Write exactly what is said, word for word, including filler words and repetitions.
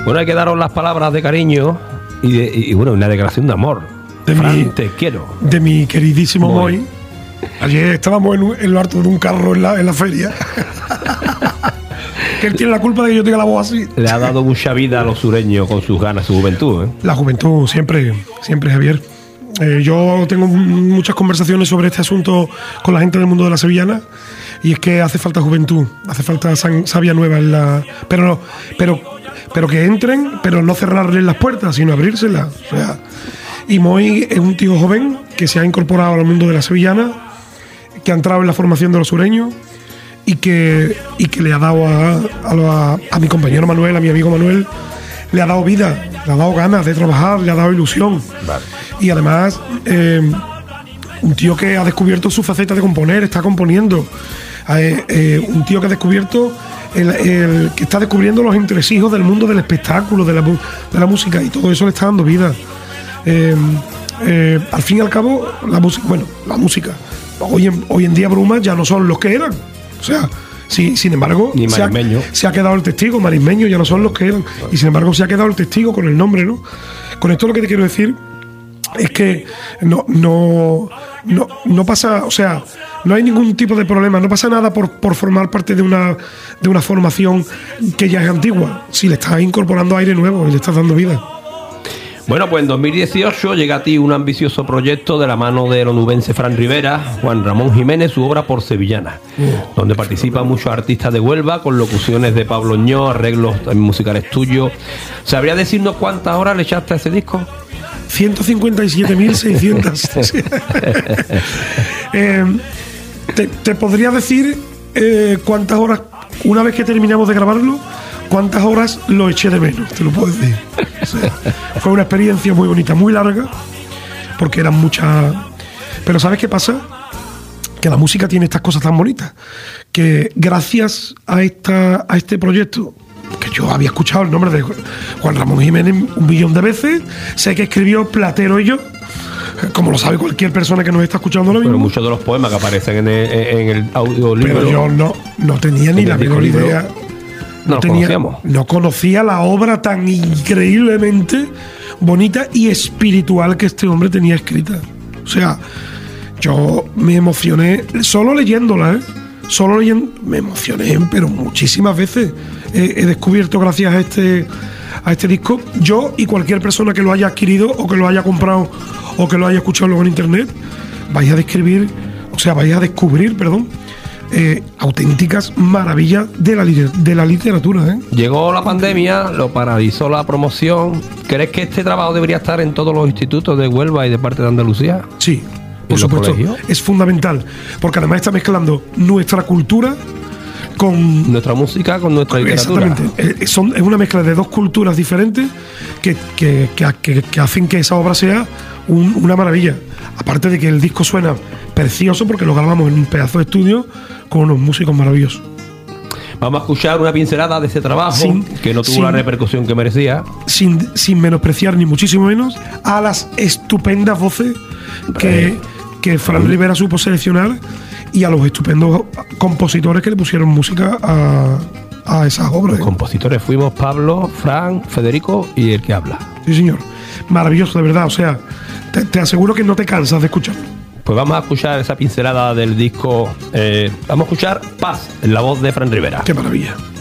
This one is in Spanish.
Bueno, hay que daros las palabras de cariño y, de, y bueno, una declaración de amor. De Fran, mi, te quiero. De mi queridísimo Moy. Moy. Ayer estábamos en, un, en lo alto de un carro en la, en la feria. Que él tiene la culpa de que yo tenga la voz así. Le ha dado mucha vida a los sureños con sus ganas, su juventud, ¿eh? La juventud, siempre, siempre, Javier. Eh, yo tengo muchas conversaciones sobre este asunto con la gente del mundo de la sevillana, y es que hace falta juventud, hace falta san, savia nueva en la, pero no, pero, pero que entren, pero no cerrarles las puertas, sino abrírselas. O sea, y Moy es un tío joven que se ha incorporado al mundo de la sevillana, que ha entrado en la formación de los sureños y que, y que le ha dado a, a, a, a mi compañero Manuel, a mi amigo Manuel, le ha dado vida, le ha dado ganas de trabajar, le ha dado ilusión. Vale. Y además, eh, un tío que ha descubierto su faceta de componer, está componiendo. Eh, eh, un tío que ha descubierto, el, el, que está descubriendo los entresijos del mundo del espectáculo, de la, de la música, y todo eso le está dando vida. Eh, eh, al fin y al cabo, la música, bueno, la música, hoy en, hoy en día Bruma ya no son los que eran. O sea, sí, sin embargo, Ni se ha, se ha quedado el testigo. Marismeño ya no son los que eran. Y sin embargo, se ha quedado el testigo con el nombre, ¿no? Con esto lo que te quiero decir es que no, no, no, no pasa, o sea, no hay ningún tipo de problema, no pasa nada por, por formar parte de una, de una formación que ya es antigua, si le estás incorporando aire nuevo y le estás dando vida. Bueno, pues en dos mil dieciocho llega a ti un ambicioso proyecto de la mano del onubense Fran Rivera, Juan Ramón Jiménez, su obra Por Sevillana, uh, donde participan muchos artistas de Huelva, con locuciones de Pablo Ñó, arreglos musicales tuyos. ¿Sabría decirnos cuántas horas le echaste a ese disco? ciento cincuenta y siete mil seiscientos. eh, te, te podría decir eh, cuántas horas, una vez que terminamos de grabarlo, cuántas horas lo eché de menos, te lo puedo decir. O sea, fue una experiencia muy bonita, muy larga, porque eran muchas. Pero ¿sabes qué pasa? Que la música tiene estas cosas tan bonitas, que gracias a, esta, a este proyecto, que yo había escuchado el nombre de Juan Ramón Jiménez un millón de veces, sé que escribió Platero y yo, como lo sabe cualquier persona que nos está escuchando ahora mismo. Pero muchos de los poemas que aparecen en el, en el audiolibro. Pero yo no, no tenía ni la menor idea. No, no tenía, conocíamos. No conocía la obra tan increíblemente bonita y espiritual que este hombre tenía escrita. O sea, yo me emocioné solo leyéndola, ¿eh? Solo leyendo, me emocioné, pero muchísimas veces. He, he descubierto, gracias a este, a este disco, yo y cualquier persona que lo haya adquirido o que lo haya comprado o que lo haya escuchado luego en internet, vais a describir, o sea, vais a descubrir, perdón, Eh, auténticas maravillas de la, de la literatura, ¿eh? Llegó la pandemia, lo paralizó la promoción. ¿Crees que este trabajo debería estar en todos los institutos de Huelva y de parte de Andalucía? Sí, por supuesto. Es fundamental, porque además está mezclando nuestra cultura con nuestra música, con nuestra literatura. Exactamente. Eh, son, es una mezcla de dos culturas diferentes que, que, que, que, que hacen que esa obra sea un, una maravilla. Aparte de que el disco suena precioso, porque lo grabamos en un pedazo de estudio con unos músicos maravillosos. Vamos a escuchar una pincelada de ese trabajo, sin, que no tuvo sin, la repercusión que merecía. Sin, sin menospreciar, ni muchísimo menos, a las estupendas voces que, que Fran Rivera supo seleccionar, y a los estupendos compositores que le pusieron música a, a esas obras. Los compositores fuimos Pablo, Fran, Federico y el que habla. Sí, señor. Maravilloso, de verdad. O sea, te, te aseguro que no te cansas de escucharlo. Pues vamos a escuchar esa pincelada del disco. Eh, vamos a escuchar Paz, en la voz de Fran Rivera. Qué maravilla.